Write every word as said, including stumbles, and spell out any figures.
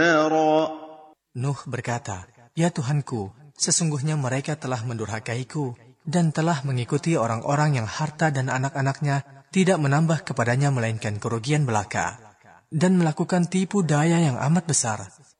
نارا. Nuh berkata, "Ya Tuhanku, sesungguhnya mereka telah mendurhakaiku dan telah mengikuti orang-orang yang harta dan anak-anaknya tidak menambah kepadanya melainkan kerugian belaka, dan melakukan tipu daya yang amat besar.